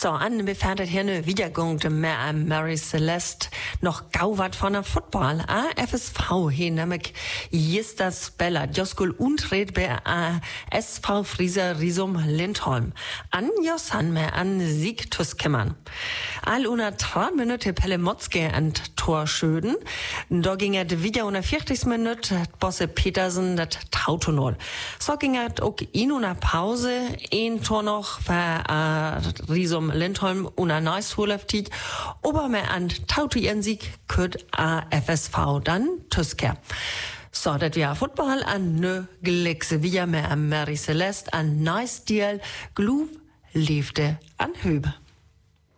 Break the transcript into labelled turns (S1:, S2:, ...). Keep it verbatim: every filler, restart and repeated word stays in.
S1: So, an befertigt hier eine Wiedergung mehr an Mary Celeste noch gauwart von der Football. A F S V hier nämlich ist das Bella Joskul und red bei S V Frieser Risum Lindholm. An Josan mehr an Sieg Tuskemmern. All una drei Minuten Pelle Motzke an Tor schöden. Da ging es wieder unter vierzig Minuten Bosse Petersen das Tautonol. So ging es auch in einer Pause ein Tor noch für äh, Risum Lindholm una neues Hulaftit. Aber mehr an Tauto ihren Sieg kürd A F S V dann Tusker. So, das wir Football an nö Glexe wieder mehr an Mary Celeste an nice Deal Glue liefte an Höbe.